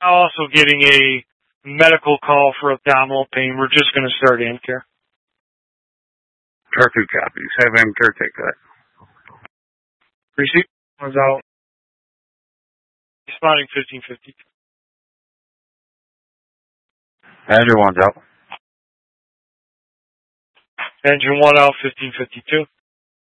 Also getting a medical call for abdominal pain. We're just going to start Amcare. R2 copies. Have Amcare take that. Receipt was out. Responding 1550. Andrew 1's out. Engine 1 out 1552.